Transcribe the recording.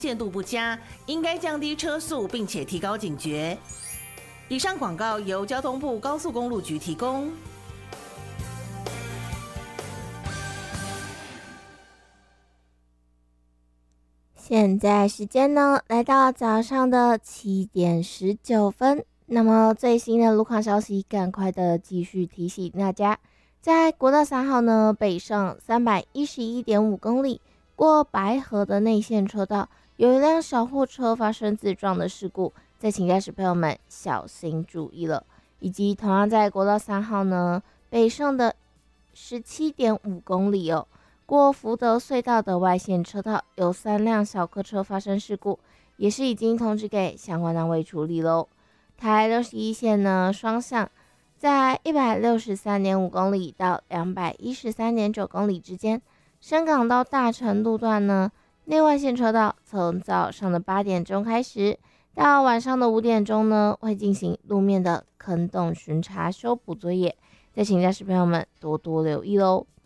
限度不佳，应该降低车速，并且提高警觉。以上广告由交通部高速公路局提供。 现在时间呢，来到早上的7:19。那么最新的路况消息，赶快的继续提醒大家，在国道3号呢，北上311.5公里，过白河的内线车道，有一辆小货车发生自撞的事故，再请驾驶朋友们小心注意了。以及同样在国道3号呢，北上的17.5公里哦。过福德隧道的外线车道有3辆小客车发生事故，也是已经通知给相关单位处理喽。台61线呢，双向在163.5公里到213.9公里之间，深港到大城路段呢，内外线车道从早上的8点钟开始，到晚上的5点钟呢，会进行路面的坑洞巡查修补作业，再请驾驶朋友们多多留意喽。